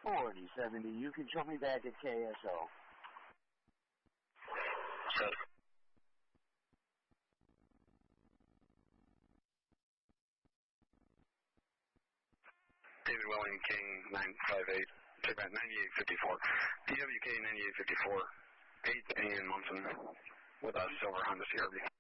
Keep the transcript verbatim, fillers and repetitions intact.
forty seventy, you can show me back at K S O. Sure. David Welling, King nine five eight, check back ninety-eight fifty-four. D W K ninety-eight fifty-four, eight and Munson with a silver Honda C R V.